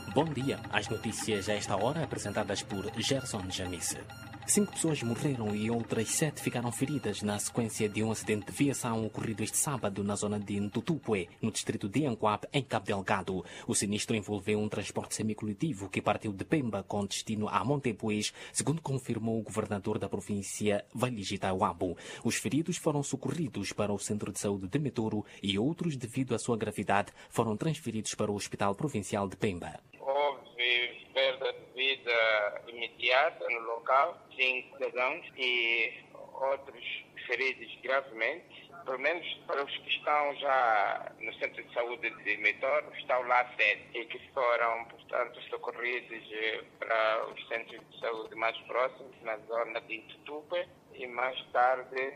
Bom dia, as notícias a esta hora apresentadas por Gerson Janice. 5 pessoas morreram e outras 7 ficaram feridas na sequência de um acidente de viação ocorrido este sábado na zona de Ntutupue, no distrito de Anguape, em Cabo Delgado. O sinistro envolveu um transporte semicoletivo que partiu de Pemba com destino a Montepuez, segundo confirmou o governador da província, Valigita Wabo. Os feridos foram socorridos para o centro de saúde de Metoro e outros, devido à sua gravidade, foram transferidos para o Hospital Provincial de Pemba. Houve perda de vida imediata no local, 5 cidadãos e outros feridos gravemente. Pelo menos para os que estão já no centro de saúde de Metoro, estão lá 7 e que foram, portanto, socorridos para os centros de saúde mais próximos, na zona de Ntutupue, e mais tarde,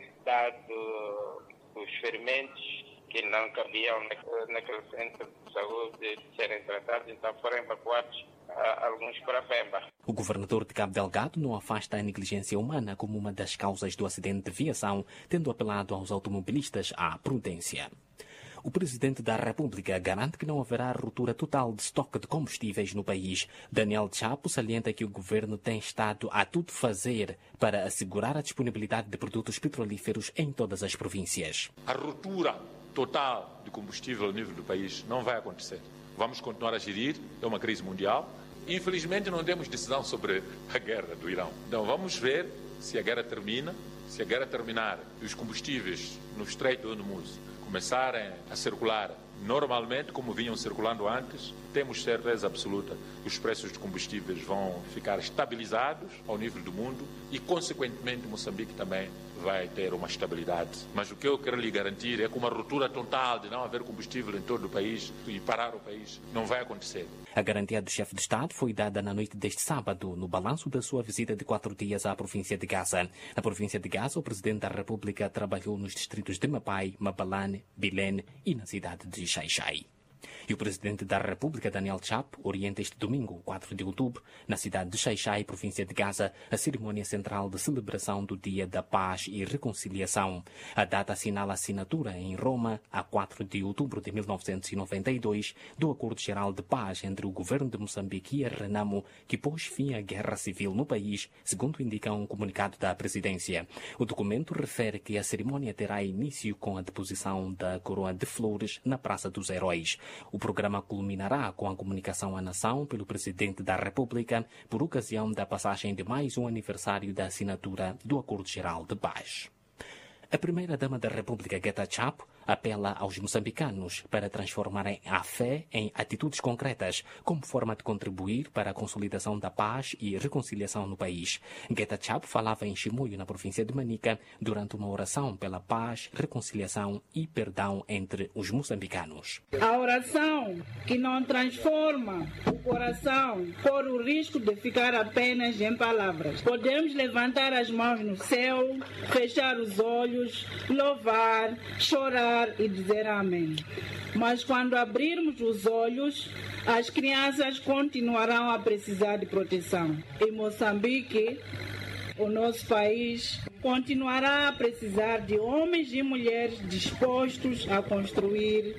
dado os ferimentos que não cabiam naquele centro de saúde serem tratados, então foram evacuados alguns para Pemba. O governador de Cabo Delgado não afasta a negligência humana como uma das causas do acidente de viação, tendo apelado aos automobilistas à prudência. O presidente da República garante que não haverá ruptura total de estoque de combustíveis no país. Daniel Chapo salienta que o governo tem estado a tudo fazer para assegurar a disponibilidade de produtos petrolíferos em todas as províncias. A ruptura total de combustível a nível do país não vai acontecer. Vamos continuar a gerir, é uma crise mundial. Infelizmente não temos decisão sobre a guerra do Irão. Então vamos ver se a guerra termina. Se a guerra terminar e os combustíveis no Estreito de Hormuz começarem a circular normalmente, como vinham circulando antes, temos certeza absoluta que os preços de combustíveis vão ficar estabilizados ao nível do mundo e, consequentemente, Moçambique também vai ter uma estabilidade. Mas o que eu quero lhe garantir é que uma ruptura total de não haver combustível em todo o país e parar o país não vai acontecer. A garantia do chefe de Estado foi dada na noite deste sábado, no balanço da sua visita de 4 dias à província de Gaza. Na província de Gaza, o presidente da República trabalhou nos distritos de Mapai, Mabalane, Bilene e na cidade de Xai-Xai. E o presidente da República, Daniel Chapo, orienta este domingo, 4 de outubro, na cidade de Xai-Xai, província de Gaza, a cerimônia central de celebração do Dia da Paz e Reconciliação. A data assinala a assinatura em Roma, a 4 de outubro de 1992, do Acordo Geral de Paz entre o governo de Moçambique e a Renamo, que pôs fim à guerra civil no país, segundo indica um comunicado da presidência. O documento refere que a cerimônia terá início com a deposição da coroa de flores na Praça dos Heróis. O programa culminará com a comunicação à nação pelo presidente da República por ocasião da passagem de mais um aniversário da assinatura do Acordo Geral de Paz. A primeira-dama da República, Geta Chapo, apela aos moçambicanos para transformarem a fé em atitudes concretas como forma de contribuir para a consolidação da paz e reconciliação no país. Geta Chapo falava em Chimoio, na província de Manica, durante uma oração pela paz, reconciliação e perdão entre os moçambicanos. A oração que não transforma o coração corre o risco de ficar apenas em palavras. Podemos levantar as mãos no céu, fechar os olhos, louvar, chorar e dizer amém. Mas quando abrirmos os olhos, as crianças continuarão a precisar de proteção. Em Moçambique, o nosso país continuará a precisar de homens e mulheres dispostos a construir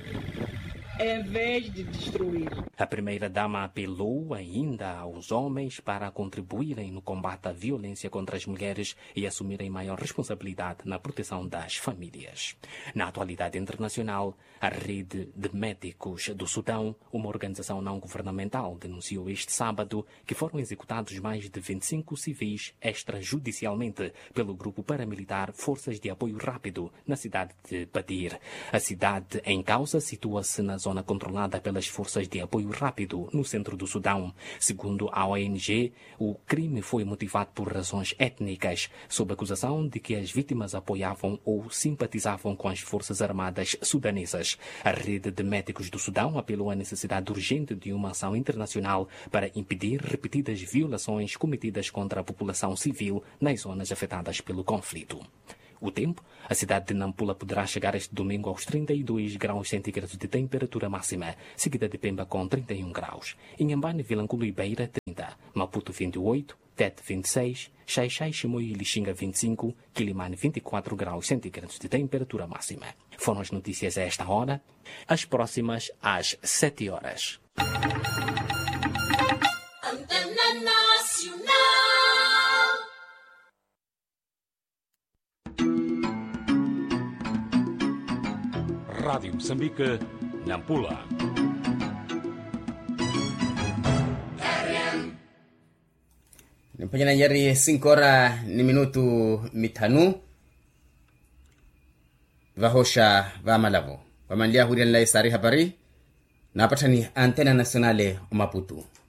em vez de destruir. A primeira-dama apelou ainda aos homens para contribuírem no combate à violência contra as mulheres e assumirem maior responsabilidade na proteção das famílias. Na atualidade internacional, a Rede de Médicos do Sudão, uma organização não governamental, denunciou este sábado que foram executados mais de 25 civis extrajudicialmente pelo grupo paramilitar Forças de Apoio Rápido na cidade de Badir. A cidade em causa situa-se na zona controlada pelas Forças de Apoio Rápido no centro do Sudão. Segundo a ONG, o crime foi motivado por razões étnicas, sob acusação de que as vítimas apoiavam ou simpatizavam com as Forças Armadas sudanesas. A Rede de Médicos do Sudão apelou à necessidade urgente de uma ação internacional para impedir repetidas violações cometidas contra a população civil nas zonas afetadas pelo conflito. O tempo, a cidade de Nampula poderá chegar este domingo aos 32 graus centígrados de temperatura máxima, seguida de Pemba com 31 graus. Inhambane, Vilanculo e Beira, 30. Maputo, 28. Tete, 26. Xai-Xai, Chimoio e Lixinga, 25. Quilimane, 24 graus centígrados de temperatura máxima. Foram as notícias a esta hora. As próximas às 7 horas. Rádio Moçambique, Nampula. Pamoja na yari 5 horas ni minutu mitanu vahosha va malavo vamanlia huria nla isari habari na patani Antena Nacionale Maputo.